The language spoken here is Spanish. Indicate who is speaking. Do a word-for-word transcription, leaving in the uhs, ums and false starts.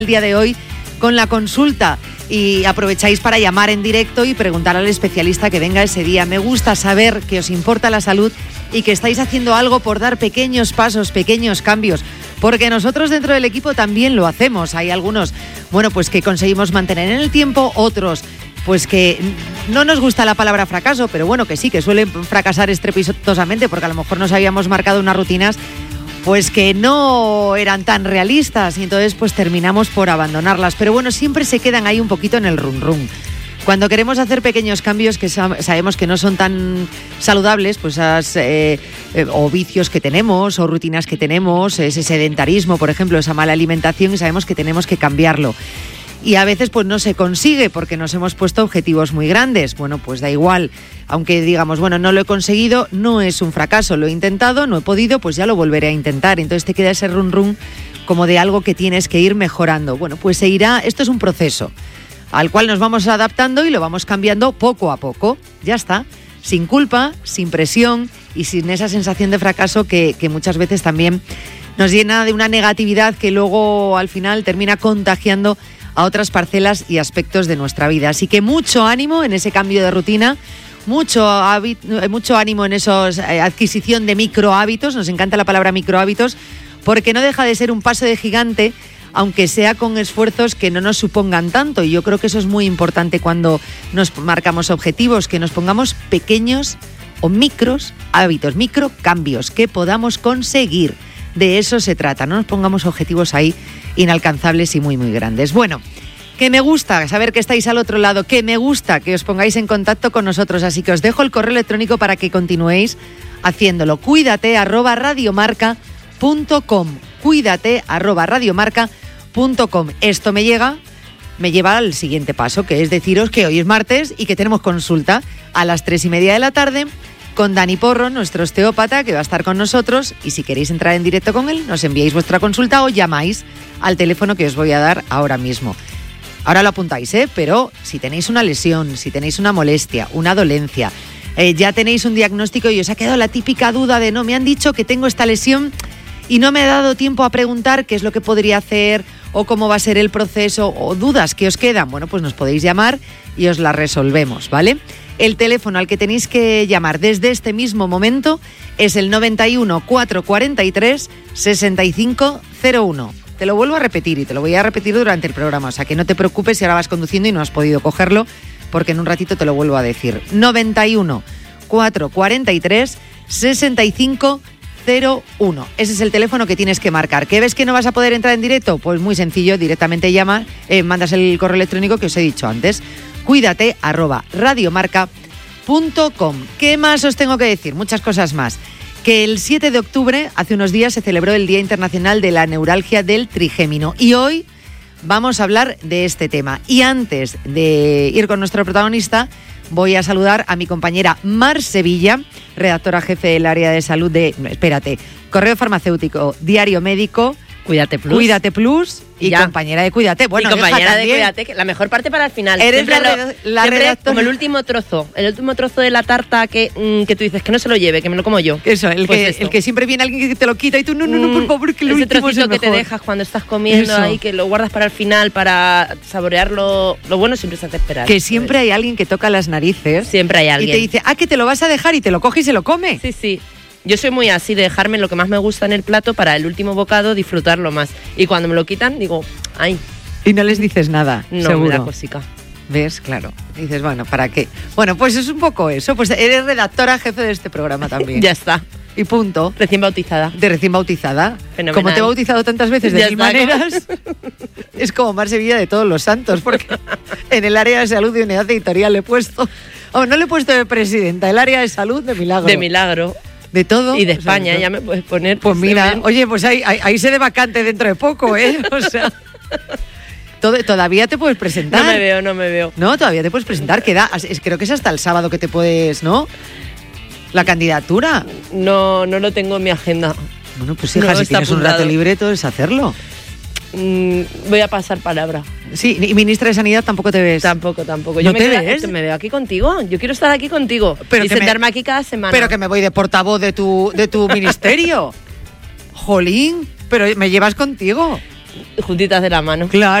Speaker 1: el día de hoy con la consulta y aprovecháis para llamar en directo y preguntar al especialista que venga ese día. Me gusta saber que os importa la salud y que estáis haciendo algo por dar pequeños pasos, pequeños cambios, porque nosotros dentro del equipo también lo hacemos. Hay algunos, bueno, pues que conseguimos mantener en el tiempo, otros pues que no nos gusta la palabra fracaso, pero bueno, que sí, que suelen fracasar estrepitosamente porque a lo mejor nos habíamos marcado unas rutinas pues que no eran tan realistas y entonces pues terminamos por abandonarlas. Pero bueno, siempre se quedan ahí un poquito en el rum rum. Cuando queremos hacer pequeños cambios que sabemos que no son tan saludables, pues esas, eh, eh, o vicios que tenemos, o rutinas que tenemos, ese sedentarismo, por ejemplo, esa mala alimentación, y sabemos que tenemos que cambiarlo. Y a veces pues no se consigue porque nos hemos puesto objetivos muy grandes. Bueno, pues da igual, aunque digamos, bueno, no lo he conseguido, no es un fracaso, lo he intentado, no he podido, pues ya lo volveré a intentar. Entonces te queda ese run run como de algo que tienes que ir mejorando. Bueno, pues se irá, esto es un proceso al cual nos vamos adaptando y lo vamos cambiando poco a poco. Ya está, sin culpa, sin presión y sin esa sensación de fracaso que, que muchas veces también nos llena de una negatividad que luego al final termina contagiando a otras parcelas y aspectos de nuestra vida. Así que mucho ánimo en ese cambio de rutina, mucho, hábit- mucho ánimo en esa eh, adquisición de microhábitos. Nos encanta la palabra microhábitos porque no deja de ser un paso de gigante, aunque sea con esfuerzos que no nos supongan tanto. Y yo creo que eso es muy importante cuando nos marcamos objetivos, que nos pongamos pequeños o micros hábitos, microcambios que podamos conseguir. De eso se trata, no nos pongamos objetivos ahí inalcanzables y muy muy grandes. Bueno, que me gusta saber que estáis al otro lado, que me gusta que os pongáis en contacto con nosotros, así que os dejo el correo electrónico para que continuéis haciéndolo. Cuídate arroba radiomarca punto com. Cuídate arroba radiomarca punto com. Esto me llega, me lleva al siguiente paso, que es deciros que hoy es martes y que tenemos consulta a las tres y media de la tarde con Dani Porro, nuestro osteópata, que va a estar con nosotros, y si queréis entrar en directo con él, nos enviáis vuestra consulta o llamáis al teléfono que os voy a dar ahora mismo. Ahora lo apuntáis, ¿eh? Pero si tenéis una lesión, si tenéis una molestia, una dolencia, eh, ya tenéis un diagnóstico y os ha quedado la típica duda de no, me han dicho que tengo esta lesión y no me ha dado tiempo a preguntar qué es lo que podría hacer o cómo va a ser el proceso, o dudas que os quedan, bueno, pues nos podéis llamar y os las resolvemos, ¿vale? El teléfono al que tenéis que llamar desde este mismo momento es el noventa y uno, cuatrocientos cuarenta y tres, sesenta y cinco cero uno. Te lo vuelvo a repetir y te lo voy a repetir durante el programa, o sea que no te preocupes si ahora vas conduciendo y no has podido cogerlo, porque en un ratito te lo vuelvo a decir. noventa y uno, cuatrocientos cuarenta y tres, sesenta y cinco cero uno. Ese es el teléfono que tienes que marcar. ¿Qué ves que no vas a poder entrar en directo? Pues muy sencillo, directamente llama, eh, mandas el correo electrónico que os he dicho antes. Cuídate arroba radiomarca punto com. ¿Qué más os tengo que decir? Muchas cosas más. Que el siete de octubre, hace unos días, se celebró el Día Internacional de la Neuralgia del Trigémino. Y hoy vamos a hablar de este tema. Y antes de ir con nuestro protagonista, voy a saludar a mi compañera Mar Sevilla, redactora jefe del área de salud de... Espérate, Correo Farmacéutico, Diario Médico,
Speaker 2: Cuídate Plus.
Speaker 1: Cuídate Plus y
Speaker 2: ya.
Speaker 1: Compañera de Cuídate. Bueno,
Speaker 2: y compañera de
Speaker 1: también.
Speaker 2: Cuídate, que la mejor parte para el final.
Speaker 1: Eres
Speaker 2: siempre
Speaker 1: la,
Speaker 2: lo,
Speaker 1: red, la
Speaker 2: siempre
Speaker 1: redactora.
Speaker 2: Como el último trozo, el último trozo de la tarta que, mmm, que tú dices que no se lo lleve, que me lo como yo.
Speaker 1: Eso, el,
Speaker 2: pues
Speaker 1: que,
Speaker 2: eso.
Speaker 1: el que siempre viene alguien que te lo quita y tú, no, no, no, por favor, que el
Speaker 2: Ese
Speaker 1: último es el
Speaker 2: trocito que
Speaker 1: mejor.
Speaker 2: te dejas cuando estás comiendo
Speaker 1: eso.
Speaker 2: ahí, que lo guardas para el final para saborear lo, lo bueno, siempre se hace esperar.
Speaker 1: Que siempre hay alguien que toca las narices.
Speaker 2: Siempre hay alguien.
Speaker 1: Y te dice, ah, que te lo vas a dejar y te lo coge y se lo come.
Speaker 2: Sí, sí. Yo soy muy así de dejarme lo que más me gusta en el plato para el último bocado disfrutarlo más. Y cuando me lo quitan, digo, ay.
Speaker 1: Y no les dices nada,
Speaker 2: no,
Speaker 1: seguro.
Speaker 2: me da cosica.
Speaker 1: ¿Ves? Claro. Y dices, bueno, ¿para qué? Bueno, pues es un poco eso. Pues eres redactora jefe de este programa también.
Speaker 2: Ya está.
Speaker 1: Y punto.
Speaker 2: Recién bautizada.
Speaker 1: De recién bautizada.
Speaker 2: Fenomenal.
Speaker 1: Como te he bautizado tantas veces de
Speaker 2: Ya
Speaker 1: mil
Speaker 2: está,
Speaker 1: maneras, es como Mar Sevilla de todos los santos, porque en el área de salud de Unidad Editorial le he puesto... Oh, no le he puesto de presidenta, el área de salud de milagro.
Speaker 2: De milagro.
Speaker 1: De todo.
Speaker 2: Y de
Speaker 1: o sea,
Speaker 2: España,
Speaker 1: de
Speaker 2: ya me puedes poner.
Speaker 1: Pues mira,
Speaker 2: bien.
Speaker 1: oye, pues ahí, ahí, ahí se de vacante dentro de poco, ¿eh? O sea, todo, todavía te puedes presentar.
Speaker 2: No me veo, no me veo.
Speaker 1: No, todavía te puedes presentar. Queda, es, creo que es hasta el sábado que te puedes, ¿no? La candidatura.
Speaker 2: No, no lo tengo en mi agenda.
Speaker 1: Bueno, pues hija,
Speaker 2: No,
Speaker 1: si
Speaker 2: está
Speaker 1: tienes
Speaker 2: apuntado.
Speaker 1: un rato libre, todo es hacerlo.
Speaker 2: Mm, voy a pasar palabra.
Speaker 1: Sí, y ministra de Sanidad tampoco te ves.
Speaker 2: Tampoco, tampoco.
Speaker 1: ¿No
Speaker 2: Yo me,
Speaker 1: te
Speaker 2: queda-
Speaker 1: ves?
Speaker 2: me veo aquí contigo. Yo quiero estar aquí contigo.
Speaker 1: Pero
Speaker 2: y
Speaker 1: que me-
Speaker 2: sentarme aquí cada semana.
Speaker 1: Pero que me voy de portavoz de tu, de tu ministerio. Jolín, pero me llevas contigo.
Speaker 2: juntitas de la mano.
Speaker 1: Claro.